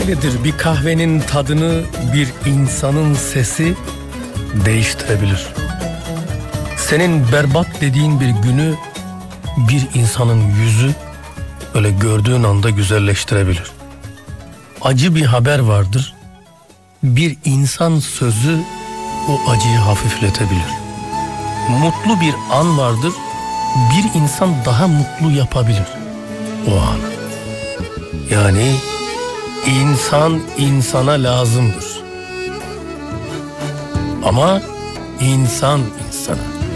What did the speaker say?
Nedir bir kahvenin tadını bir insanın sesi değiştirebilir. Senin berbat dediğin bir günü bir insanın yüzü öyle gördüğün anda güzelleştirebilir. Acı bir haber vardır. Bir insan sözü o acıyı hafifletebilir. Mutlu bir an vardır. Bir insan daha mutlu yapabilir o anı. Yani insan insana lazımdır. Ama insan insana.